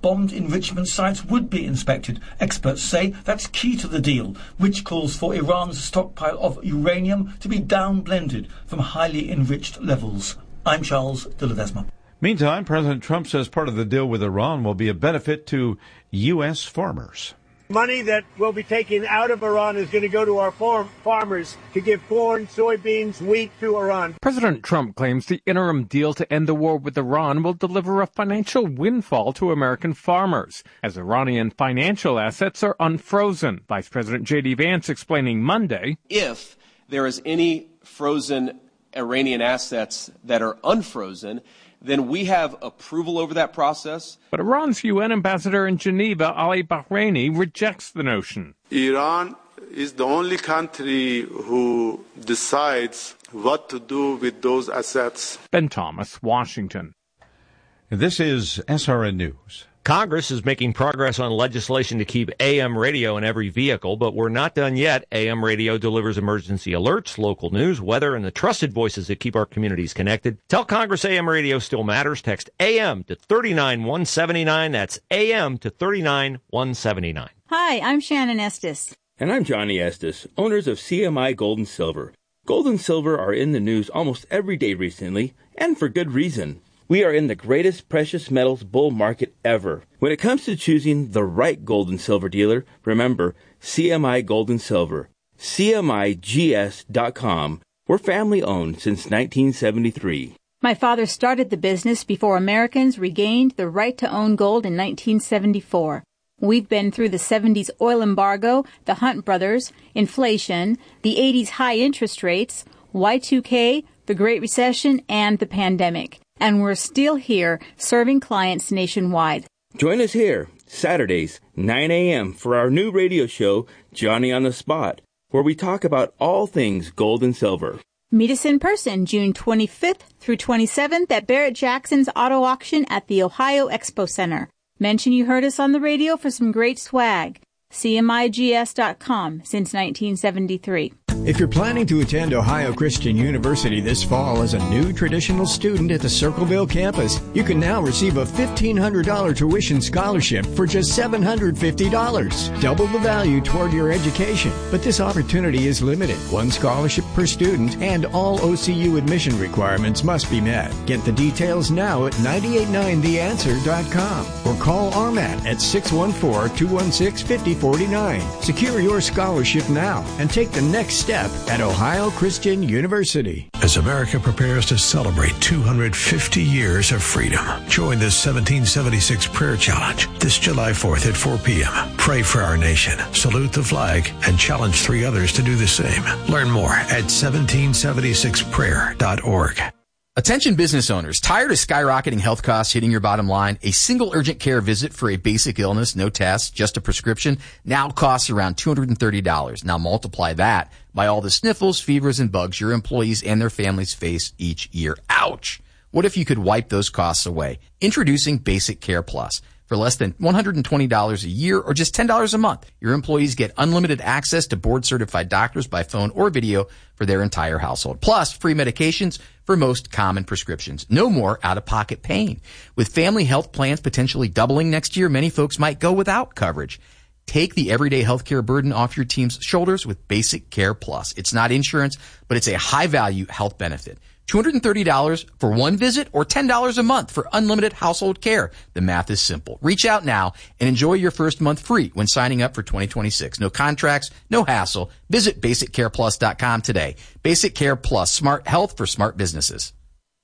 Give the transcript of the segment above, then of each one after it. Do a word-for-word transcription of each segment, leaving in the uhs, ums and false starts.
bombed enrichment sites would be inspected. Experts say that's key to the deal, which calls for Iran's stockpile of uranium to be down-blended from highly enriched levels. I'm Charles de Ledesma. Meantime, President Trump says part of the deal with Iran will be a benefit to U S farmers. Money that will be taken out of Iran is going to go to our farm farmers to give corn, soybeans, wheat to Iran. President Trump claims the interim deal to end the war with Iran will deliver a financial windfall to American farmers, as Iranian financial assets are unfrozen. Vice President J D Vance explaining Monday, if there is any frozen Iranian assets that are unfrozen, then we have approval over that process. But Iran's U N ambassador in Geneva, Ali Bahraini, rejects the notion. Iran is the only country who decides what to do with those assets. Ben Thomas, Washington. This is S R N News. Congress is making progress on legislation to keep A M radio in every vehicle, but we're not done yet. A M radio delivers emergency alerts, local news, weather, and the trusted voices that keep our communities connected. Tell Congress A M radio still matters. Text A M to thirty-nine one seventy-nine. That's A M to thirty-nine one seventy-nine. Hi, I'm Shannon Estes. And I'm Johnny Estes, owners of C M I Gold and Silver. Gold and silver are in the news almost every day recently, and for good reason. We are in the greatest precious metals bull market ever. When it comes to choosing the right gold and silver dealer, remember C M I Gold and Silver. C M I G S dot com. We're family owned since nineteen seventy-three. My father started the business before Americans regained the right to own gold in nineteen seventy-four. We've been through the seventies oil embargo, the Hunt brothers, inflation, the eighties high interest rates, Y two K, the Great Recession, and the pandemic. And we're still here serving clients nationwide. Join us here, Saturdays, nine a.m. for our new radio show, Johnny on the Spot, where we talk about all things gold and silver. Meet us in person June twenty-fifth through twenty-seventh at Barrett-Jackson's Auto Auction at the Ohio Expo Center. Mention you heard us on the radio for some great swag. C M I G S dot com since nineteen seventy-three. If you're planning to attend Ohio Christian University this fall as a new traditional student at the Circleville campus, you can now receive a fifteen hundred dollars tuition scholarship for just seven hundred fifty dollars. Double the value toward your education. But this opportunity is limited. One scholarship per student, and all O C U admission requirements must be met. Get the details now at nine eight nine the answer dot com or call R M A T at six one four, two one six, five zero four nine. Secure your scholarship now and take the next step at Ohio Christian University. As America prepares to celebrate two hundred fifty years of freedom, join the seventeen seventy-six Prayer Challenge this July fourth at four p.m. Pray for our nation, salute the flag, and challenge three others to do the same. Learn more at seventeen seventy-six prayer dot org. Attention business owners, tired of skyrocketing health costs hitting your bottom line? A single urgent care visit for a basic illness, no tests, just a prescription, now costs around two hundred thirty dollars. Now multiply that by all the sniffles, fevers, and bugs your employees and their families face each year. Ouch! What if you could wipe those costs away? Introducing Basic Care Plus. For less than one hundred twenty dollars a year or just ten dollars a month, your employees get unlimited access to board-certified doctors by phone or video for their entire household. Plus, free medications for most common prescriptions. No more out-of-pocket pain. With family health plans potentially doubling next year, many folks might go without coverage. Take the everyday healthcare burden off your team's shoulders with Basic Care Plus. It's not insurance, but it's a high-value health benefit. two hundred thirty dollars for one visit or ten dollars a month for unlimited household care. The math is simple. Reach out now and enjoy your first month free when signing up for twenty twenty-six. No contracts, no hassle. Visit basic care plus dot com today. Basic Care Plus, smart health for smart businesses.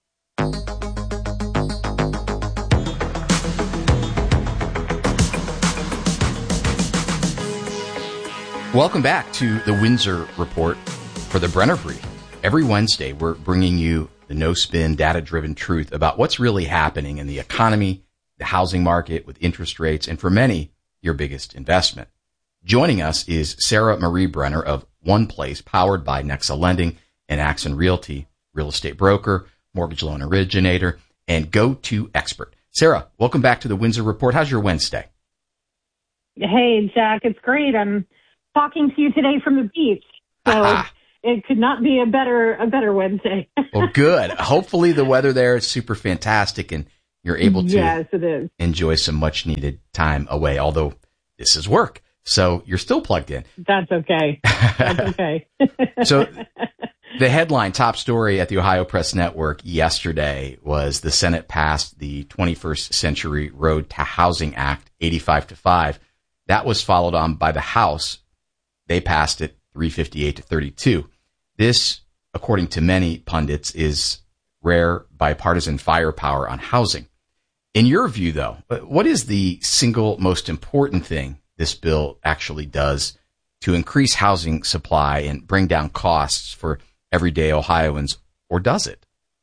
Welcome back to the Windsor Report for the Brenner Brief. Every Wednesday, we're bringing you the no-spin, data-driven truth about what's really happening in the economy, the housing market, with interest rates, and for many, your biggest investment. Joining us is Sarah Marie Brenner of One Place, powered by Nexa Lending and Axon Realty, real estate broker, mortgage loan originator, and go-to expert. Sarah, welcome back to the Windsor Report. How's your Wednesday? Hey, Jack, it's great. I'm talking to you today from the beach. So Aha. It could not be a better a better Wednesday. Well, good. Hopefully the weather there is super fantastic and you're able to yes, it is. enjoy some much needed time away, although this is work. So you're still plugged in. That's okay. That's okay. So the headline, top story at the Ohio Press Network yesterday was the Senate passed the twenty-first Century Road to Housing Act eighty-five to five. That was followed on by the House. They passed it three fifty-eight to thirty-two. This, according to many pundits, is rare bipartisan firepower on housing. In your view, though, what is the single most important thing this bill actually does to increase housing supply and bring down costs for everyday Ohioans, or does it?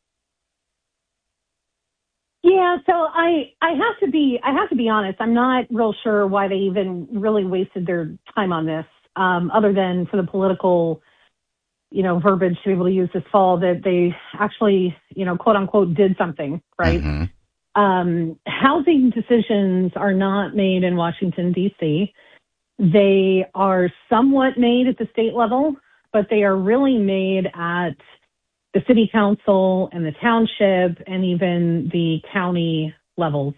Yeah, so I I have to be I have to be honest. I'm not real sure why they even really wasted their time on this, um, other than for the political, you know, verbiage to be able to use this fall that they actually, you know, quote unquote, did something, right? Mm-hmm. Um, housing decisions are not made in Washington, D C. They are somewhat made at the state level, but they are really made at the city council and the township and even the county levels.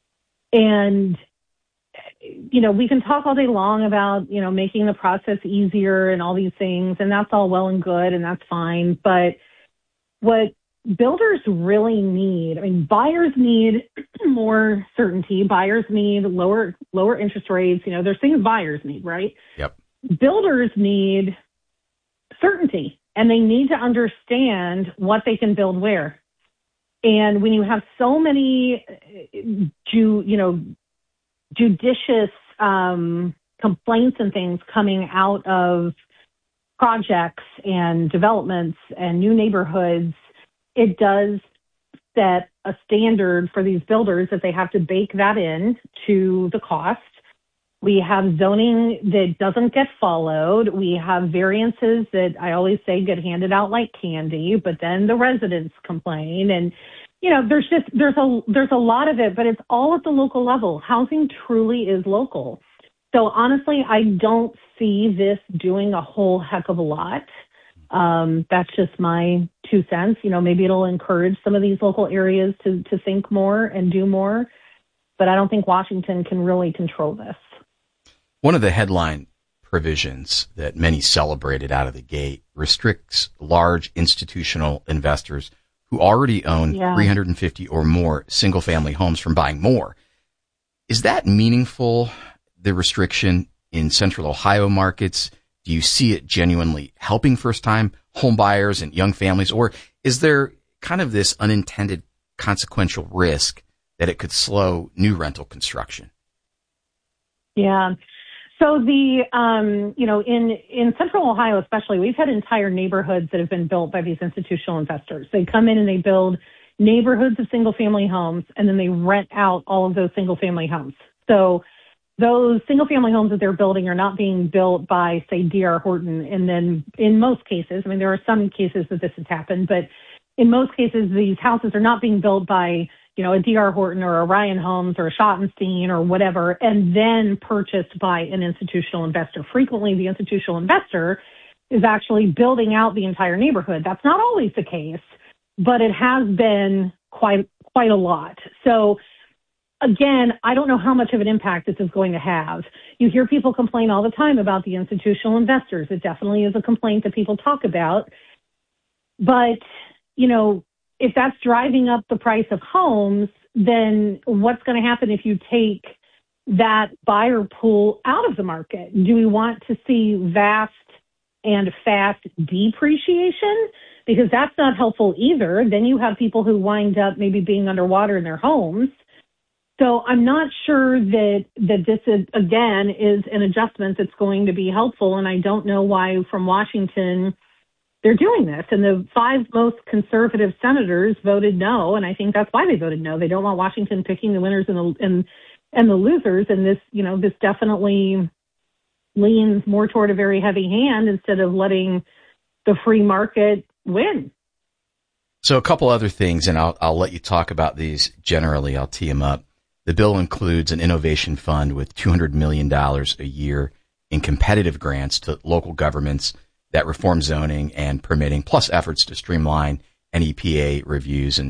And, you know, we can talk all day long about, you know, making the process easier and all these things, and that's all well and good, and that's fine. But what builders really need, I mean, buyers need more certainty. Buyers need lower lower interest rates. You know, there's things buyers need, right? Yep. Builders need certainty, and they need to understand what they can build where. And when you have so many, ju, you know, judicious um, complaints and things coming out of projects and developments and new neighborhoods, it does set a standard for these builders that they have to bake that in to the cost. We have zoning that doesn't get followed. We have variances that I always say get handed out like candy, but then the residents complain. And, you know, there's just, there's a, there's a lot of it, but it's all at the local level. Housing truly is local. So honestly, I don't see this doing a whole heck of a lot. Um, that's just my two cents. You know, maybe it'll encourage some of these local areas to, to think more and do more, but I don't think Washington can really control this. One of the headline provisions that many celebrated out of the gate restricts large institutional investors who already own yeah. three hundred fifty or more single-family homes from buying more. Is that meaningful, the restriction in central Ohio markets? Do you see it genuinely helping first-time home buyers and young families, or is there kind of this unintended consequential risk that it could slow new rental construction? Yeah. So the, um, you know, in, in central Ohio especially, we've had entire neighborhoods that have been built by these institutional investors. They come in and they build neighborhoods of single-family homes, and then they rent out all of those single-family homes. So those single-family homes that they're building are not being built by, say, D R Horton. And then in most cases, I mean, there are some cases that this has happened, but in most cases, these houses are not being built by, you know, a D R Horton or a Ryan Homes or a Schottenstein or whatever, and then purchased by an institutional investor. Frequently, the institutional investor is actually building out the entire neighborhood. That's not always the case, but it has been quite, quite a lot. So again, I don't know how much of an impact this is going to have. You hear people complain all the time about the institutional investors. It definitely is a complaint that people talk about. But, you know, if that's driving up the price of homes, then what's going to happen if you take that buyer pool out of the market? Do we want to see vast and fast depreciation? Because that's not helpful either. Then you have people who wind up maybe being underwater in their homes. So I'm not sure that, that this is, again, is an adjustment that's going to be helpful. And I don't know why from Washington they're doing this. And the five most conservative senators voted no. And I think that's why they voted no. They don't want Washington picking the winners and the, and, and the losers. And this, you know, this definitely leans more toward a very heavy hand instead of letting the free market win. So a couple other things, and I'll, I'll let you talk about these generally. I'll tee them up. The bill includes an innovation fund with two hundred million dollars a year in competitive grants to local governments that reform zoning and permitting, plus efforts to streamline N E P A reviews and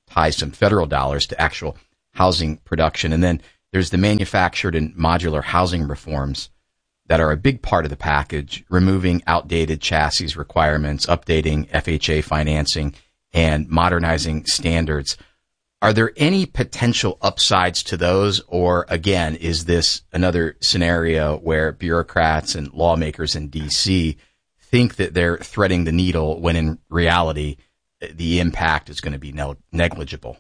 ties some federal dollars to actual housing production. And then there's the manufactured and modular housing reforms that are a big part of the package, removing outdated chassis requirements, updating F H A financing, and modernizing standards. Are there any potential upsides to those? Or again, is this another scenario where bureaucrats and lawmakers in D C think that they're threading the needle when in reality, the impact is going to be negligible?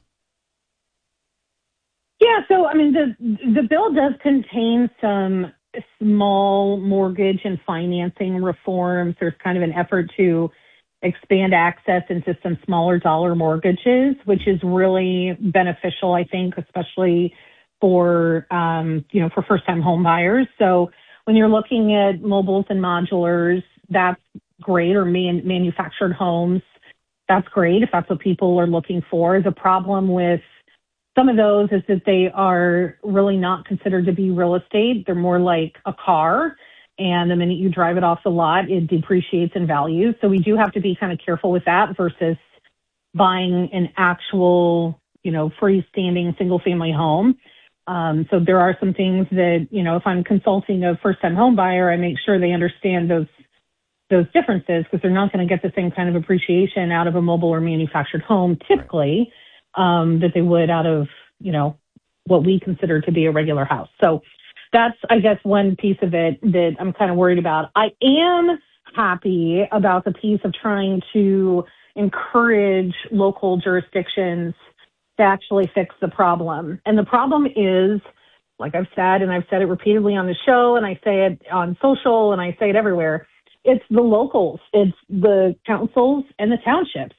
Yeah, so I mean, the the bill does contain some small mortgage and financing reforms. There's kind of an effort to expand access into some smaller dollar mortgages, which is really beneficial, I think, especially for um, you know for first time home buyers. So when you're looking at mobiles and modulars, that's great, or man, manufactured homes, that's great if that's what people are looking for. The problem with some of those is that they are really not considered to be real estate. They're more like a car. And the minute you drive it off the lot, it depreciates in value. So we do have to be kind of careful with that versus buying an actual, you know, freestanding single family home. Um, so there are some things that, you know, if I'm consulting a first time home buyer, I make sure they understand those those differences, because they're not going to get the same kind of appreciation out of a mobile or manufactured home typically um, that they would out of, you know, what we consider to be a regular house. So that's, I guess, one piece of it that I'm kind of worried about. I am happy about the piece of trying to encourage local jurisdictions to actually fix the problem. And the problem is, like I've said, and I've said it repeatedly on the show, and I say it on social, and I say it everywhere, it's the locals, it's the councils and the townships.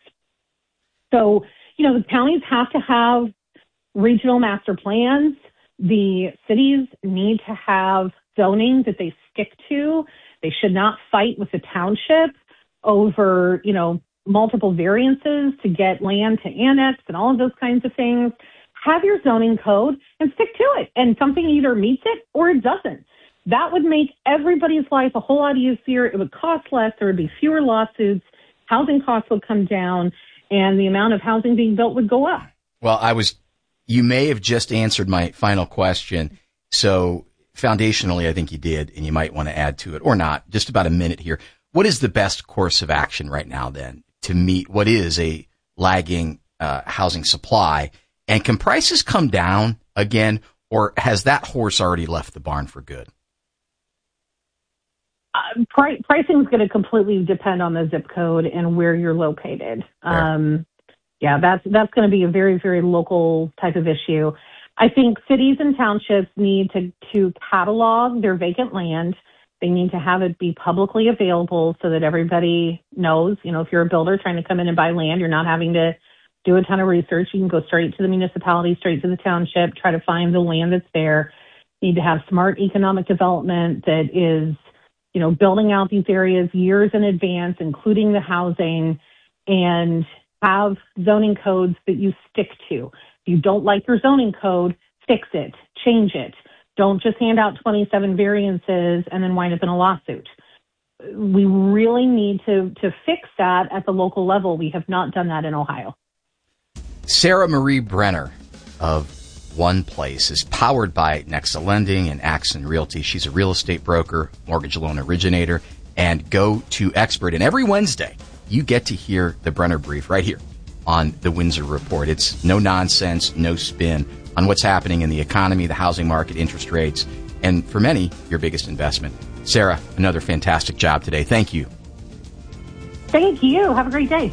So, you know, the counties have to have regional master plans. The cities need to have zoning that they stick to. They should not fight with the township over, you know, multiple variances to get land to annex and all of those kinds of things. Have your zoning code and stick to it. And something either meets it or it doesn't. That would make everybody's life a whole lot easier. It would cost less. There would be fewer lawsuits. Housing costs would come down, and the amount of housing being built would go up. Well, I was, you may have just answered my final question. So foundationally, I think you did, and you might want to add to it or not. Just about a minute here. What is the best course of action right now then to meet what is a lagging uh, housing supply? And can prices come down again, or has that horse already left the barn for good? Uh, pri- pricing is going to completely depend on the zip code and where you're located. Um, yeah, that's that's going to be a very, very local type of issue. I think cities and townships need to, to catalog their vacant land. They need to have it be publicly available so that everybody knows. You know, if you're a builder trying to come in and buy land, you're not having to do a ton of research. You can go straight to the municipality, straight to the township, try to find the land that's there. You need to have smart economic development that is, you know, building out these areas years in advance, including the housing, and have zoning codes that you stick to. If you don't like your zoning code, fix it, change it. Don't just hand out twenty-seven variances and then wind up in a lawsuit. We really need to, to fix that at the local level. We have not done that in Ohio. Sarah Marie Brenner of One Place is powered by Nexa Lending and Axon Realty. She's a real estate broker, mortgage loan originator, and go-to expert. And every Wednesday, you get to hear the Brenner Brief right here on the Windsor Report. It's no nonsense, no spin on what's happening in the economy, the housing market, interest rates, and for many, your biggest investment. Sarah, another fantastic job today. Thank you. Thank you. Have a great day.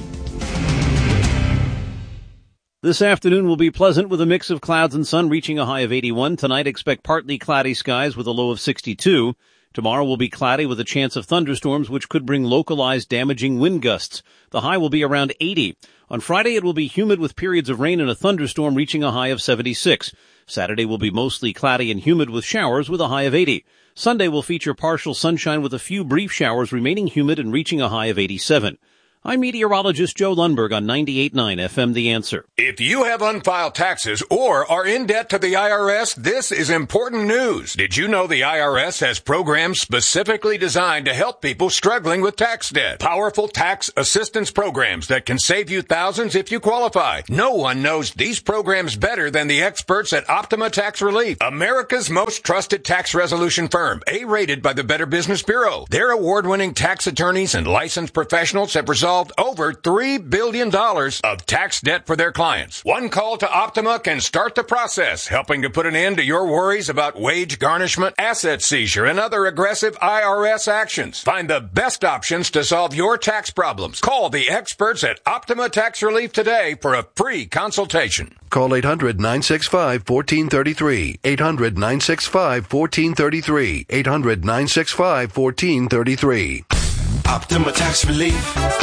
This afternoon will be pleasant with a mix of clouds and sun reaching a high of eighty-one. Tonight, expect partly cloudy skies with a low of sixty-two. Tomorrow will be cloudy with a chance of thunderstorms, which could bring localized damaging wind gusts. The high will be around eighty. On Friday, it will be humid with periods of rain and a thunderstorm reaching a high of seventy-six. Saturday will be mostly cloudy and humid with showers with a high of eighty. Sunday will feature partial sunshine with a few brief showers remaining humid and reaching a high of eighty-seven. I'm meteorologist Joe Lundberg on ninety-eight point nine F M The Answer. If you have unfiled taxes or are in debt to the I R S, this is important news. Did you know the I R S has programs specifically designed to help people struggling with tax debt? Powerful tax assistance programs that can save you thousands if you qualify. No one knows these programs better than the experts at Optima Tax Relief, America's most trusted tax resolution firm, A-rated by the Better Business Bureau. Their award-winning tax attorneys and licensed professionals have resolved over three billion dollars of tax debt for their clients. One call to Optima can start the process, helping to put an end to your worries about wage garnishment, asset seizure, and other aggressive I R S actions. Find the best options to solve your tax problems. Call the experts at Optima Tax Relief today for a free consultation. Call eight hundred, nine six five, one four three three. eight hundred, nine six five, one four three three. eight hundred, nine six five, one four three three. Optima Tax Relief.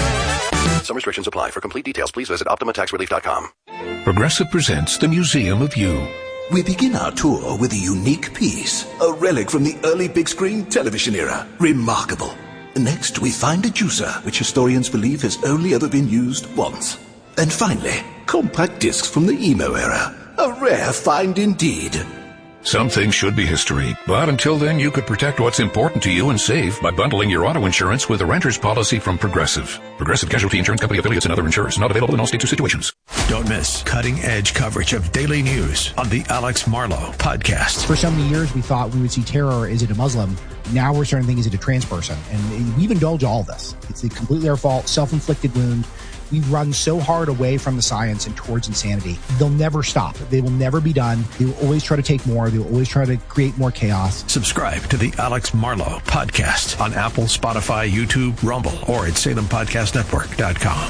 Some restrictions apply. For complete details, please visit Optima Tax Relief dot com. Progressive presents the Museum of You. We begin our tour with a unique piece, a relic from the early big screen television era. Remarkable. Next, we find a juicer, which historians believe has only ever been used once. And finally, compact discs from the emo era. A rare find indeed. Some things should be history, but until then you could protect what's important to you and save by bundling your auto insurance with a renter's policy from Progressive. Progressive Casualty Insurance Company affiliates and other insurers. Not available in all states or situations. Don't miss cutting-edge coverage of daily news on the Alex Marlow Podcast. For so many years, we thought we would see terror. Is it a Muslim? Now we're starting to think, is it a trans person? And we've indulged all of this. It's completely our fault, self-inflicted wound. We've run so hard away from the science and towards insanity. They'll never stop. They will never be done. They will always try to take more. They will always try to create more chaos. Subscribe to the Alex Marlow Podcast on Apple, Spotify, YouTube, Rumble, or at Salem Podcast Network dot com.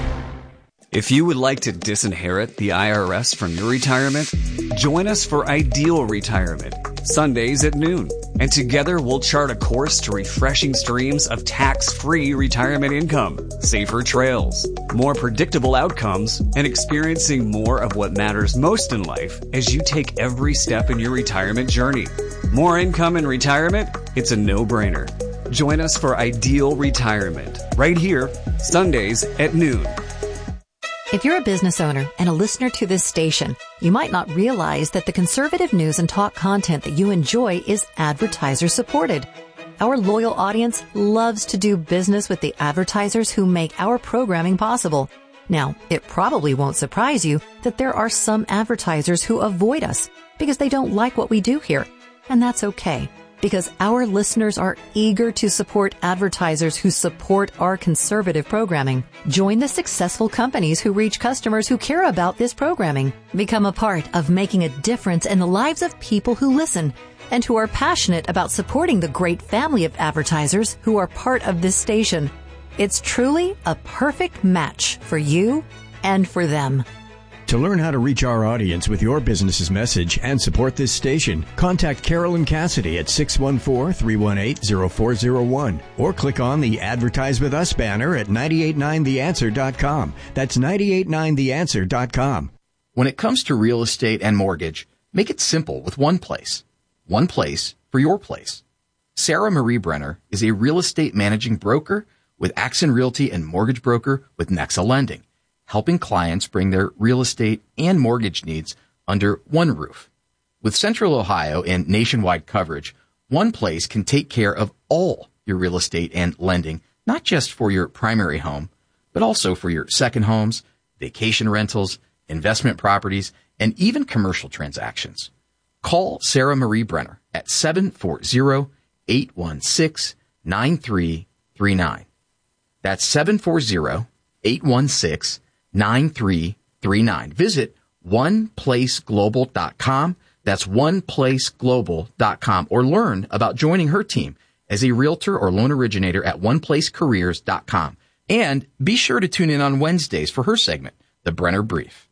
If you would like to disinherit the I R S from your retirement, join us for Ideal Retirement, Sundays at noon. And together we'll chart a course to refreshing streams of tax-free retirement income, safer trails, more predictable outcomes, and experiencing more of what matters most in life as you take every step in your retirement journey. More income in retirement? It's a no-brainer. Join us for Ideal Retirement, right here, Sundays at noon. If you're a business owner and a listener to this station, you might not realize that the conservative news and talk content that you enjoy is advertiser supported. Our loyal audience loves to do business with the advertisers who make our programming possible. Now, it probably won't surprise you that there are some advertisers who avoid us because they don't like what we do here. And that's okay, because our listeners are eager to support advertisers who support our conservative programming. Join the successful companies who reach customers who care about this programming. Become a part of making a difference in the lives of people who listen and who are passionate about supporting the great family of advertisers who are part of this station. It's truly a perfect match for you and for them. To learn how to reach our audience with your business's message and support this station, contact Carolyn Cassidy at six one four, three one eight, zero four zero one or click on the Advertise With Us banner at nine eight nine the answer dot com. That's nine eight nine the answer dot com. When it comes to real estate and mortgage, make it simple with one place. One place for your place. Sarah Marie Brenner is a real estate managing broker with Axon Realty and mortgage broker with Nexa Lending, helping clients bring their real estate and mortgage needs under one roof. With Central Ohio and nationwide coverage, one place can take care of all your real estate and lending, not just for your primary home, but also for your second homes, vacation rentals, investment properties, and even commercial transactions. Call Sarah Marie Brenner at seven four zero, eight one six, nine three three nine. That's seven four zero, eight one six, nine three three nine. Visit one place global dot com. That's one place global dot com, or learn about joining her team as a realtor or loan originator at one place careers dot com. And be sure to tune in on Wednesdays for her segment, The Brenner Brief.